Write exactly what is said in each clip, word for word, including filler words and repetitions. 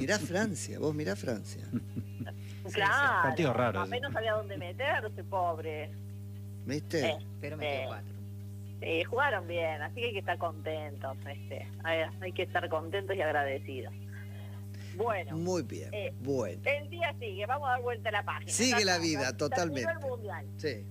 mirá Francia, vos mirá Francia. Claro, partidos raros. apenas sabía dónde meterse, pobre. ¿Viste? Eh, Pero metió eh, cuatro. Sí, jugaron bien, así que hay que estar contentos, este, hay, hay que estar contentos y agradecidos. Bueno, Muy bien, eh, bueno. el día sigue, vamos a dar vuelta a la página. Sigue la Está, vida, terminó totalmente. el mundial. Sí.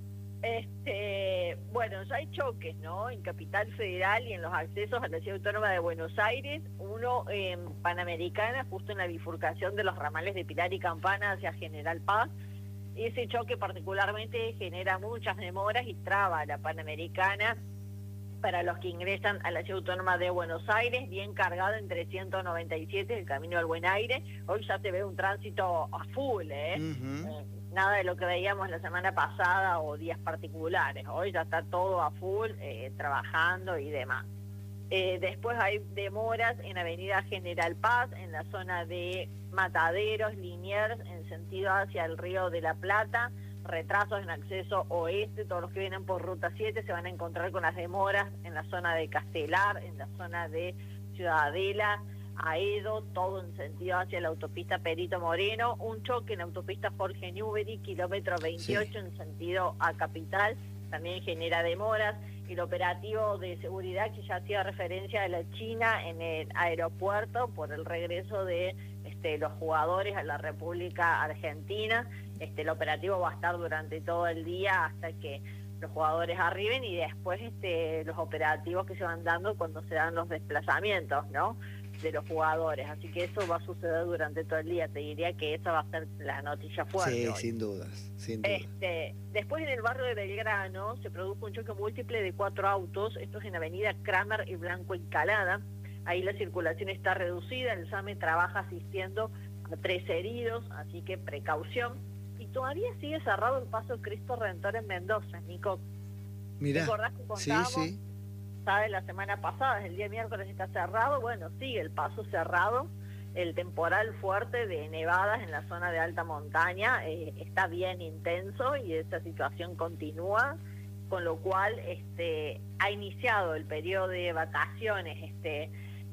Este, bueno, ya hay choques, ¿no? En Capital Federal y en los accesos a la Ciudad Autónoma de Buenos Aires, uno en Panamericana, justo en la bifurcación de los ramales de Pilar y Campana hacia General Paz. Ese choque particularmente genera muchas demoras y traba la Panamericana para los que ingresan a la Ciudad Autónoma de Buenos Aires, bien cargado en trescientos noventa y siete, el Camino del Buen Aire. Hoy ya se ve un tránsito a full, ¿eh? Uh-huh. eh nada de lo que veíamos la semana pasada o días particulares. Hoy ya está todo a full, eh, trabajando y demás. Eh, después hay demoras en Avenida General Paz, en la zona de Mataderos, Liniers, en sentido hacia el Río de la Plata, retrasos en acceso oeste. Todos los que vienen por Ruta siete se van a encontrar con las demoras en la zona de Castelar, en la zona de Ciudadela, Aedo, todo en sentido hacia la autopista Perito Moreno. Un choque en la autopista Jorge Newbery, kilómetro veintiocho, sí, en sentido a Capital, también genera demoras. El operativo de seguridad que ya hacía referencia a la China en el aeropuerto por el regreso de este, los jugadores a la República Argentina. Este, el operativo va a estar durante todo el día hasta que los jugadores arriben, y después este, los operativos que se van dando cuando se dan los desplazamientos, ¿no?, de los jugadores. Así que eso va a suceder durante todo el día. Te diría que esa va a ser la noticia fuerte. Sí, hoy. sin dudas, sin dudas. Este, después en el barrio de Belgrano se produjo un choque múltiple de cuatro autos. Esto es en Avenida Kramer y Blanco Encalada. Ahí la circulación está reducida. El SAME trabaja asistiendo a tres heridos, así que precaución. Y todavía sigue cerrado el paso Cristo Redentor en Mendoza, Nico. Mirá, ¿Te acordás que sí, contábamos? sí. ¿Sabes? La semana pasada, el día miércoles está cerrado. Bueno, sigue el paso cerrado. El temporal fuerte de nevadas en la zona de alta montaña eh, está bien intenso y esa situación continúa, con lo cual este, ha iniciado el periodo de vacaciones este,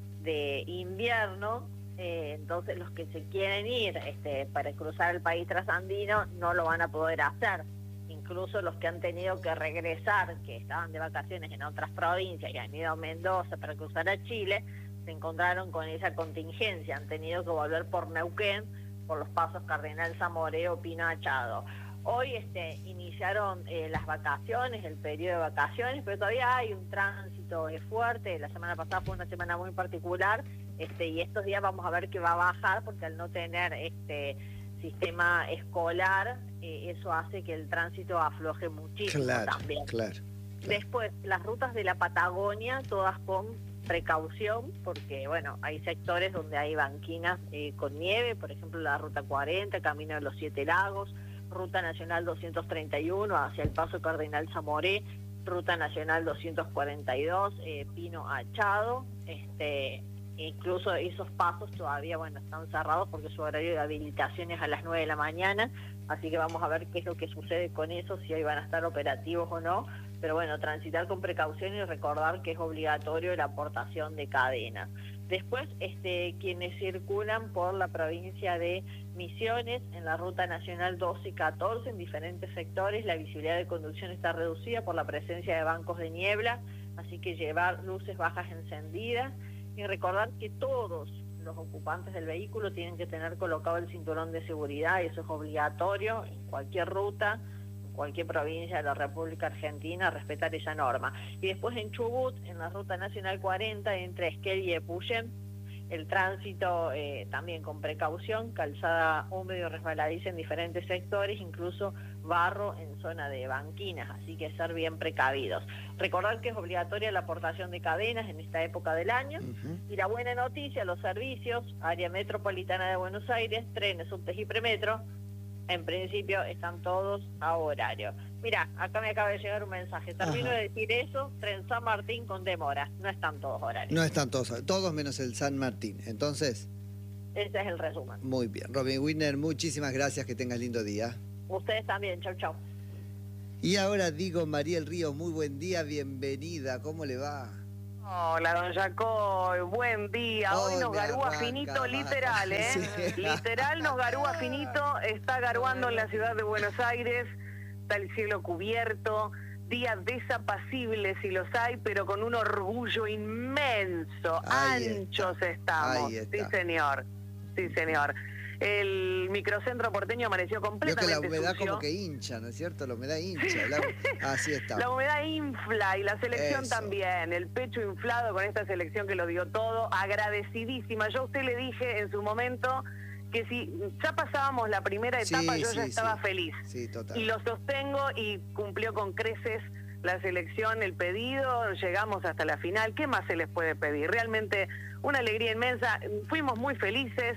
de invierno. Eh, entonces los que se quieren ir este, para cruzar el país trasandino no lo van a poder hacer. Incluso los que han tenido que regresar, que estaban de vacaciones en otras provincias y han ido a Mendoza para cruzar a Chile, se encontraron con esa contingencia, han tenido que volver por Neuquén, por los pasos Cardenal Zamoreo, Pino Achado. Hoy este, iniciaron eh, las vacaciones, el periodo de vacaciones, pero todavía hay un tránsito eh, fuerte. La semana pasada fue una semana muy particular, este, y estos días vamos a ver que va a bajar, porque al no tener este sistema escolar, eh, eso hace que el tránsito afloje muchísimo. Claro, también. Claro, claro. Después, las rutas de la Patagonia, todas con precaución, porque bueno, hay sectores donde hay banquinas eh, con nieve, por ejemplo la ruta cuarenta, Camino de los Siete Lagos, ruta nacional doscientos treinta y uno hacia el paso Cardenal Zamoré, ruta nacional doscientos cuarenta y dos, eh, Pino Achado, este, incluso esos pasos todavía, bueno, están cerrados porque su horario de habilitación es a las nueve de la mañana, así que vamos a ver qué es lo que sucede con eso, si hoy van a estar operativos o no, pero bueno, transitar con precaución y recordar que es obligatorio la aportación de cadenas. Después, este, quienes circulan por la provincia de Misiones, en la ruta nacional doce y catorce, en diferentes sectores, la visibilidad de conducción está reducida por la presencia de bancos de niebla, así que llevar luces bajas encendidas, y recordar que todos los ocupantes del vehículo tienen que tener colocado el cinturón de seguridad, y eso es obligatorio en cualquier ruta, en cualquier provincia de la República Argentina, respetar esa norma. Y después en Chubut, en la ruta nacional cuarenta, entre Esquel y Epuyén, el tránsito eh, también con precaución, calzada húmedo y resbaladiza en diferentes sectores, incluso barro en zona de banquinas, así que ser bien precavidos. Recordar que es obligatoria la aportación de cadenas en esta época del año. Uh-huh. Y la buena noticia, los servicios, área metropolitana de Buenos Aires, trenes, subtes y premetro, en principio están todos a horario. Mirá, acá me acaba de llegar un mensaje. Termino Ajá. de decir eso, tren San Martín con demora. No están todos horarios. No están todos, todos menos el San Martín. Entonces, ese es el resumen. Muy bien. Robin Winner, muchísimas gracias, que tengas lindo día. Ustedes también, chau, chau. Y ahora digo, Mariel Ríos, muy buen día, bienvenida, ¿cómo le va? Hola, don Jacoy, buen día. Hoy Oh, nos me garúa arranca, finito, va. literal, ¿eh? Sí. Literal nos garúa finito, está garuando en la ciudad de Buenos Aires, está el cielo cubierto, días desapacibles si los hay, pero con un orgullo inmenso, Ahí anchos está, estamos. ahí está. Sí, señor, sí, señor. El microcentro porteño amaneció Veo que completamente la humedad sucio. como que hincha, ¿no es cierto? La humedad hincha. la- Así está. La humedad infla y la selección Eso. también, el pecho inflado con esta selección que lo dio todo, agradecidísima. Yo a usted le dije en su momento que si ya pasábamos la primera Sí, etapa, yo sí, ya estaba sí. feliz. Sí, total. Y lo sostengo y cumplió con creces la selección, el pedido, llegamos hasta la final. ¿Qué más se les puede pedir? Realmente una alegría inmensa, fuimos muy felices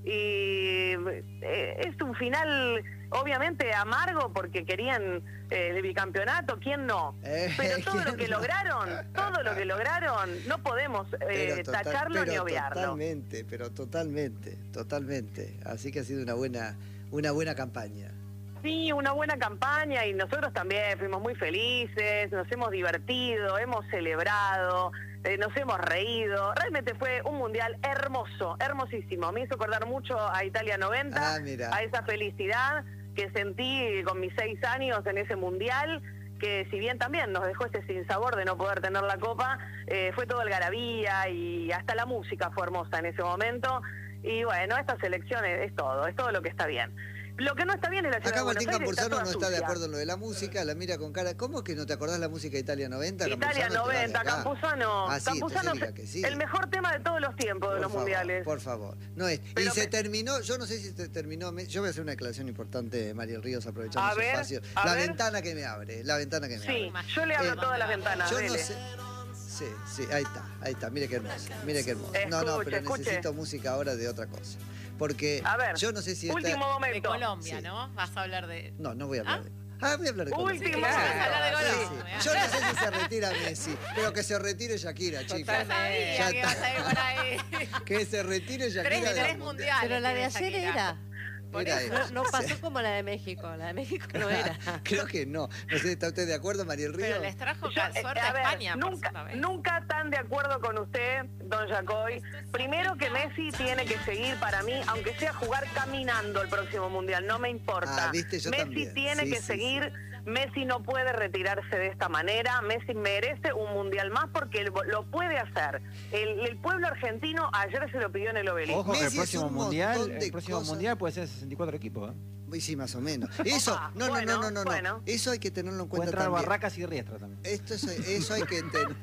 y eh, es un final obviamente amargo porque querían eh, el bicampeonato, ¿quién no? Eh, Pero todo lo ¿quién que no? lograron, todo lo que lograron, no podemos eh, Pero total- tacharlo pero ni obviarlo. Totalmente, pero totalmente, totalmente. Así que ha sido una buena, una buena campaña. Sí, una buena campaña y nosotros también fuimos muy felices, nos hemos divertido, hemos celebrado, eh, nos hemos reído. Realmente fue un mundial hermoso, hermosísimo. Me hizo acordar mucho a Italia noventa, Ah, mira. a esa felicidad que sentí con mis seis años en ese mundial, que si bien también nos dejó ese sinsabor de no poder tener la copa, eh, fue todo algarabía y hasta la música fue hermosa en ese momento. Y bueno, esta selección es, es todo, es todo lo que está bien. Lo que no está bien es la ciudad Acá de Buenos Martín Aires, Campuzano toda no está de sucia. acuerdo en lo de la música, la mira con cara. ¿Cómo que no te acordás la música de Italia noventa? Italia Campuzano, te vas de noventa, acá. Campuzano, Ah, sí, Campuzano entonces diga que sí. el mejor tema de todos los tiempos de Por los favor, mundiales. Por favor. No es. Y Pero se me- terminó, yo no sé si se terminó. me- Yo voy a hacer una declaración importante, Mariel Ríos, aprovechando A su ver, espacio. a La ver. ventana que me abre, la ventana que me Sí, abre. yo le abro Eh, todas las ventanas, Yo no dele. sé. Sí, sí, ahí está, ahí está, mire qué hermoso, mire qué hermoso. no, no, Escuche, pero escuche. necesito música ahora de otra cosa. Porque A ver, yo no sé si esta... último De momento. Colombia, Sí. ¿no? Vas a hablar de... No, no voy a hablar ¿Ah? de... Ah, voy a hablar de Colombia. Último Sí, momento. sí. Vas a hablar de Sí, Colombia. sí. Yo no sé si se retira Messi, pero que se retire Shakira, chicos. Ya sabía Ya que está. ibas a ir por ahí. Que se retire Shakira. Tres, de los tres mundiales. Pero la de tiene ayer Shakira. era. Por Era eso. esa. No, no pasó como la de México. La de México no era. Creo que no. No sé, ¿está usted de acuerdo, Mariel Río? Pero les trajo Yo, ca- eh, suerte a a ver, España por nunca, segunda vez. nunca tan de acuerdo con usted, don Jacoy. Primero que Messi tiene que seguir para mí, aunque sea jugar caminando el próximo mundial, no me importa. Ah, viste, yo Messi también. tiene Sí, que sí, seguir. Messi no puede retirarse de esta manera. Messi merece un mundial más porque lo lo puede hacer. El, el pueblo argentino ayer se lo pidió en el Obelisco. Ojo, Messi el es próximo un mundial, montón de el próximo cosas. mundial puede ser sesenta y cuatro equipos, ¿eh? Y sí, más o menos. Eso, Ah, no, no, bueno, no, no, no, bueno. no. Eso hay que tenerlo en Puede cuenta entrar también. Barracas y Riestra también. Esto es- eso hay que ten-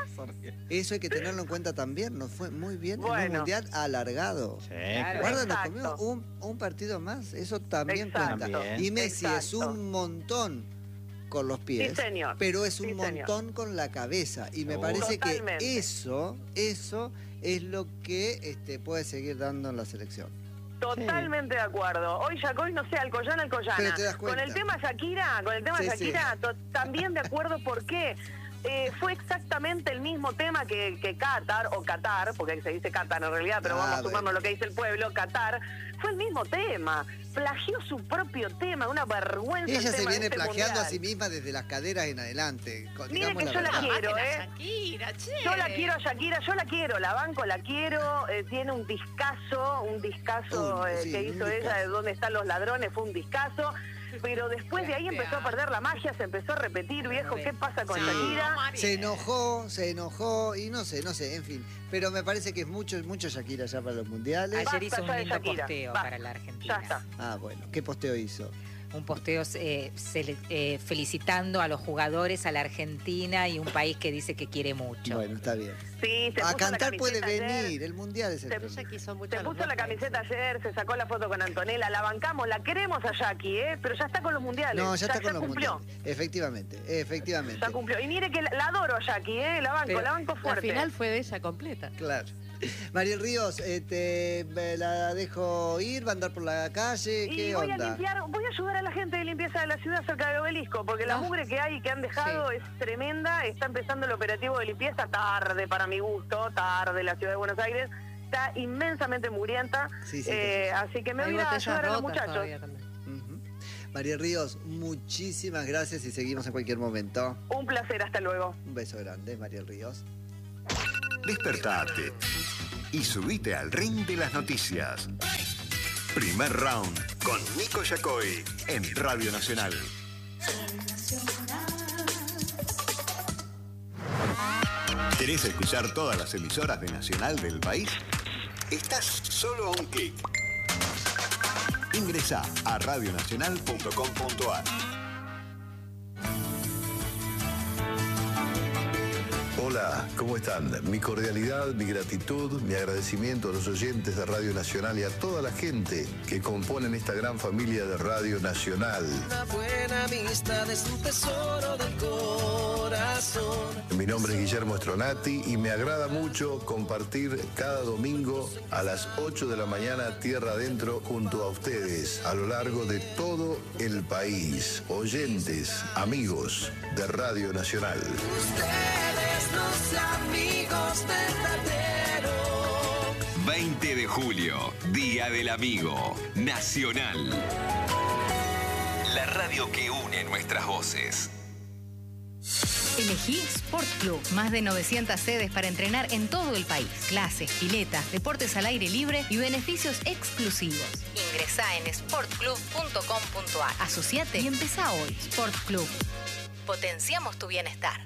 eso hay que tenerlo en cuenta también. Nos fue muy bien en un Bueno. mundial alargado. Sí, Claro. Guarda, nos Exacto. comimos un, un partido más. Eso también Exacto. cuenta. También. Y Messi es Exacto. un montón con los pies, Sí, señor. pero es un Sí, señor. montón con la cabeza. Y me Seguro. parece Totalmente. que eso, eso es lo que este, puede seguir dando en la selección. Totalmente de acuerdo. Hoy Jacoy, no sé, Alcoyana, Alcoyana. Pero te das Con cuenta. el tema Shakira, con el tema Sí, Shakira, to- también de acuerdo porque eh, fue exactamente el mismo tema que, que Qatar, o Qatar, porque se dice Qatar en realidad, pero Ah, vamos a sumarnos bueno. lo que dice el pueblo, Qatar, fue el mismo tema. Plagió su propio tema, una vergüenza. el Ella se tema de viene este plagiando mundial. a sí misma desde las caderas en adelante. Co- Mire digamos que yo la verdad. quiero, Amate ¿eh? la Shakira, che. Yo la quiero a Shakira, yo la quiero, la banco, la quiero, eh, tiene un discazo, un discazo Un- eh, sí, que un hizo discazo. ella de Dónde están los ladrones, fue un discazo, pero después de ahí empezó a perder la magia, se empezó a repetir, viejo, ¿qué pasa con Sí. Shakira? María. Se enojó, se enojó y no sé, no sé, en fin. Pero me parece que es mucho, mucho Shakira ya para los mundiales. Basta Ayer hizo un ya de lindo Shakira, posteo basta, para la Argentina. Ya está. Ah, bueno, ¿qué posteo hizo? Un posteo eh, cele- eh, felicitando a los jugadores, a la Argentina y un país que dice que quiere mucho. Bueno, está bien. Sí, se A puso la cantar puede camiseta ayer, venir, el mundial es el Se- problema. Ella quiso mucho Se a los puso la dos camiseta países. ayer, se sacó la foto con Antonella, la bancamos, la queremos a Jackie, ¿eh? Pero ya está con los mundiales. No, ya está con los cumplió. mundiales. Efectivamente, efectivamente. Ya cumplió. Y mire que la, la adoro a Jackie, ¿eh? La banco, Pero la banco La fuerte. final fue de ella completa. Claro. Mariel Ríos, este, me la dejo ir, va a andar por la calle, Y ¿qué voy a onda? limpiar, voy a ayudar a la gente de limpieza de la ciudad cerca del obelisco, porque la Ah. mugre que hay y que han dejado es tremenda. Está empezando el operativo de limpieza tarde para mi gusto, tarde la ciudad de Buenos Aires. Está inmensamente mugrienta, Sí, sí, eh, así que me Hay voy a botellas ayudar a los rotas muchachos. todavía también. Ujú. Mariel Ríos, muchísimas gracias y seguimos en cualquier momento. Un placer, hasta luego. Un beso grande, Mariel Ríos. despertate y subite al ring de las noticias. Primer round con Nico Yacoy en Radio Nacional. ¿Querés escuchar todas las emisoras de Nacional del país? Estás solo a un clic. Ingresá a radio nacional punto com punto a r. Hola, ¿cómo están? Mi cordialidad, mi gratitud, mi agradecimiento a los oyentes de Radio Nacional y a toda la gente que componen esta gran familia de Radio Nacional. Una buena amistad es un tesoro del corazón. Mi nombre es Guillermo Stronati y me agrada mucho compartir cada domingo a las ocho de la mañana Tierra Adentro junto a ustedes a lo largo de todo el país. Oyentes, amigos de Radio Nacional. Ustedes los amigos verdaderos. veinte de julio, Día del Amigo Nacional. La radio que une nuestras voces. Elegí Sport Club. Más de novecientas sedes para entrenar en todo el país. Clases, piletas, deportes al aire libre y beneficios exclusivos. Ingresá en sport club punto com punto a r. Asociate y empezá hoy. Sport Club. Potenciamos tu bienestar.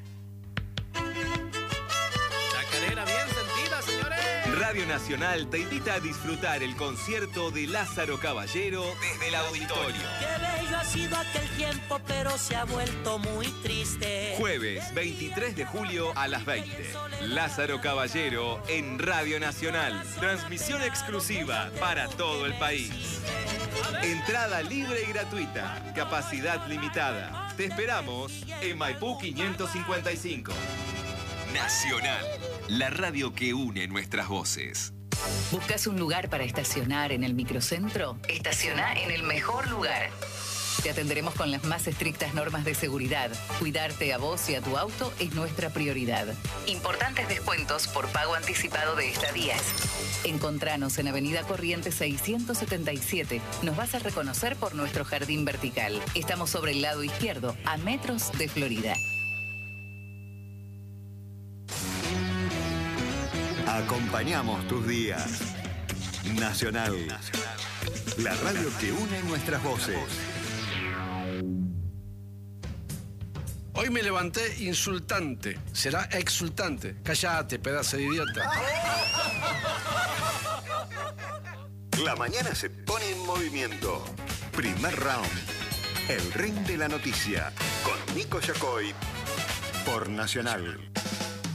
Chacarera bien sentida, señores. Radio Nacional te invita a disfrutar el concierto de Lázaro Caballero desde el auditorio. Qué bello ha sido aquel tiempo, pero se ha vuelto muy triste. Jueves veintitrés de julio a las veinte. Lázaro Caballero en Radio Nacional. Transmisión exclusiva para todo el país. Entrada libre y gratuita. Capacidad limitada. Te esperamos en Maipú quinientos cincuenta y cinco. Nacional, la radio que une nuestras voces. ¿Buscas un lugar para estacionar en el microcentro? Estaciona en el mejor lugar. Te atenderemos con las más estrictas normas de seguridad. Cuidarte a vos y a tu auto es nuestra prioridad. Importantes descuentos por pago anticipado de estadías. Encontranos en Avenida Corrientes seiscientos setenta y siete. Nos vas a reconocer por nuestro jardín vertical. Estamos sobre el lado izquierdo, a metros de Florida. Acompañamos tus días. Nacional, la radio que une nuestras voces. Hoy me levanté insultante. Será exultante. Cállate, pedazo de idiota. La mañana se pone en movimiento. Primer round. El ring de la noticia. Con Nico Yacoy. Por Nacional.